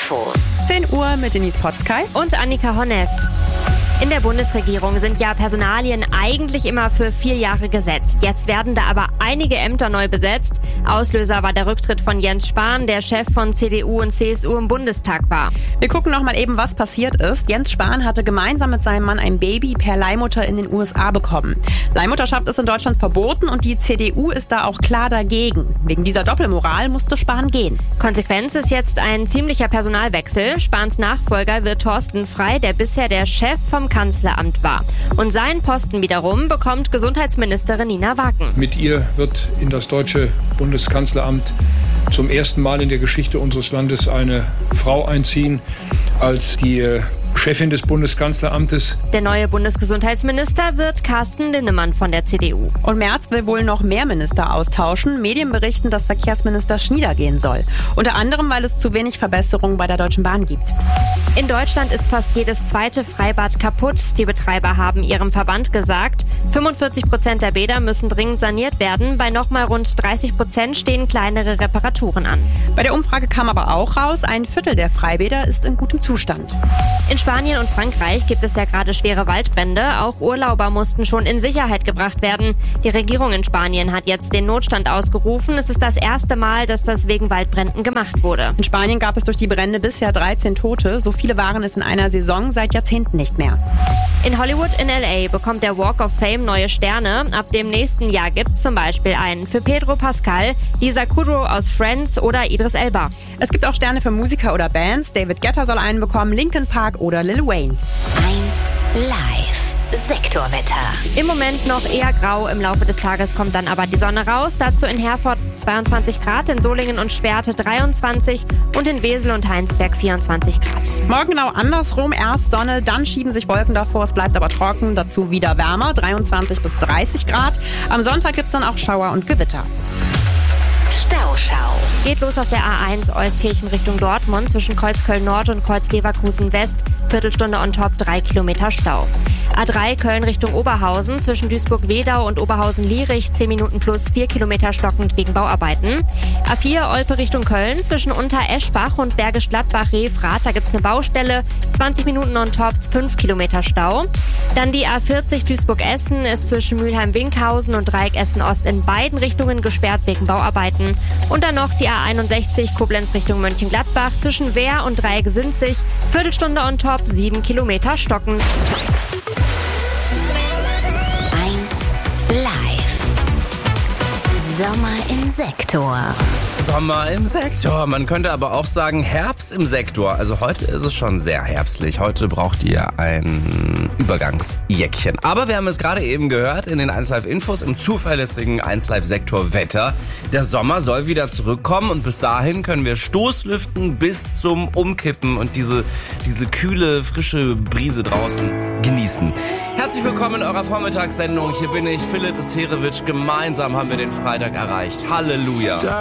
Infos. 10 Uhr mit Denise Potzkei und Annika Honneff. In der Bundesregierung sind ja Personalien eigentlich immer für 4 Jahre gesetzt. Jetzt werden da aber einige Ämter neu besetzt. Auslöser war der Rücktritt von Jens Spahn, der Chef von CDU und CSU im Bundestag war. Wir gucken noch mal eben, was passiert ist. Jens Spahn hatte gemeinsam mit seinem Mann ein Baby per Leihmutter in den USA bekommen. Leihmutterschaft ist in Deutschland verboten und die CDU ist da auch klar dagegen. Wegen dieser Doppelmoral musste Spahn gehen. Konsequenz ist jetzt ein ziemlicher Personalwechsel. Spahns Nachfolger wird Thorsten Frey, der bisher der Chef vom Kanzleramt war. Und seinen Posten wiederum bekommt Gesundheitsministerin Nina Wagen. Mit ihr wird in das deutsche Bundeskanzleramt zum ersten Mal in der Geschichte unseres Landes eine Frau einziehen als die Chefin des Bundeskanzleramtes. Der neue Bundesgesundheitsminister wird Carsten Linnemann von der CDU. Und Merz will wohl noch mehr Minister austauschen. Medien berichten, dass Verkehrsminister Schnieder gehen soll. Unter anderem, weil es zu wenig Verbesserungen bei der Deutschen Bahn gibt. In Deutschland ist fast jedes zweite Freibad kaputt. Die Betreiber haben ihrem Verband gesagt, 45% der Bäder müssen dringend saniert werden. Bei nochmal rund 30% stehen kleinere Reparaturen an. Bei der Umfrage kam aber auch raus, ein Viertel der Freibäder ist in gutem Zustand. In Spanien und Frankreich gibt es ja gerade schwere Waldbrände. Auch Urlauber mussten schon in Sicherheit gebracht werden. Die Regierung in Spanien hat jetzt den Notstand ausgerufen. Es ist das erste Mal, dass das wegen Waldbränden gemacht wurde. In Spanien gab es durch die Brände bisher 13 Tote. So viele waren es in einer Saison seit Jahrzehnten nicht mehr. In Hollywood in L.A. bekommt der Walk of Fame neue Sterne. Ab dem nächsten Jahr gibt es zum Beispiel einen für Pedro Pascal, Lisa Kudrow aus Friends oder Idris Elba. Es gibt auch Sterne für Musiker oder Bands. David Guetta soll einen bekommen, Linkin Park oder Lil Wayne. 1 Live. Sektorwetter. Im Moment noch eher grau, im Laufe des Tages kommt dann aber die Sonne raus. Dazu in Herford 22 Grad, in Solingen und Schwerte 23 und in Wesel und Heinsberg 24 Grad. Morgen genau andersrum, erst Sonne, dann schieben sich Wolken davor, es bleibt aber trocken, dazu wieder wärmer, 23 bis 30 Grad. Am Sonntag gibt es dann auch Schauer und Gewitter. Stauschau. Geht los auf der A1 Euskirchen Richtung Dortmund zwischen Kreuzköln Nord und Kreuz-Leverkusen West. Viertelstunde on top, 3 Kilometer Stau. A3 Köln Richtung Oberhausen zwischen Duisburg-Wedau und Oberhausen-Lierich 10 Minuten plus 4 Kilometer stockend wegen Bauarbeiten. A4 Olpe Richtung Köln zwischen Unter-Eschbach und Bergisch Gladbach-Refrath. Da gibt es eine Baustelle. 20 Minuten on top, 5 Kilometer Stau. Dann die A40 Duisburg-Essen ist zwischen Mülheim-Winkhausen und Dreieck Essen-Ost in beiden Richtungen gesperrt wegen Bauarbeiten. Und dann noch die A61 Koblenz Richtung Mönchengladbach zwischen Wehr und Dreieck Sinzig. Viertelstunde on top, 7 Kilometer stockend. 1 Live. Sommer im Sektor. Sommer im Sektor. Man könnte aber auch sagen Herbst im Sektor. Also heute ist es schon sehr herbstlich. Heute braucht ihr ein Übergangsjäckchen. Aber wir haben es gerade eben gehört in den 1 Live Infos im zuverlässigen 1 Live Sektor Wetter. Der Sommer soll wieder zurückkommen und bis dahin können wir Stoßlüften bis zum Umkippen und diese kühle, frische Brise draußen genießen. Herzlich willkommen in eurer Vormittagssendung. Hier bin ich, Philipp Isherewitsch. Gemeinsam haben wir den Freitag erreicht. Halleluja.